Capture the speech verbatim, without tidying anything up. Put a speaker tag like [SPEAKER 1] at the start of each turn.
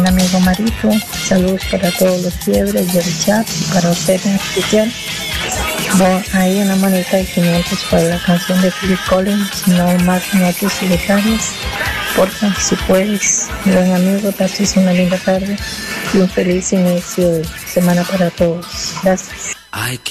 [SPEAKER 1] amigo Marito. Saludos para todos los fiebres del chat, para usted en especial. Bueno, hay una moneta de quinientos para la canción de Phil Collins, No Más Noches Solitarias. Porfa, si puedes, buen amigo, pases una linda tarde y un feliz inicio de semana para todos. Gracias.